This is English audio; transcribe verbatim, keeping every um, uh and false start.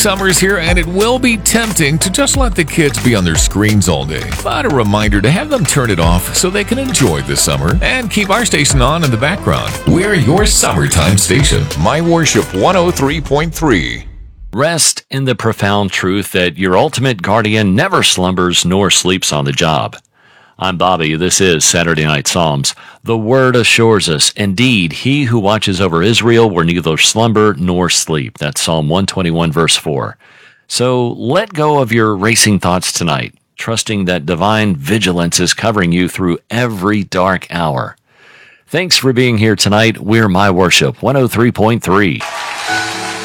Summer's here, and it will be tempting to just let the kids be on their screens all day. But a reminder to have them turn it off so they can enjoy the summer and keep our station on in the background. We're your summertime station, My Worship one oh three point three. Rest in the profound truth that your ultimate guardian never slumbers nor sleeps on the job. I'm Bobby. This is Saturday Night Psalms. The Word assures us, indeed, he who watches over Israel will neither slumber nor sleep. That's Psalm one twenty-one, verse four. So let go of your racing thoughts tonight, trusting that divine vigilance is covering you through every dark hour. Thanks for being here tonight. We're My Worship one oh three point three.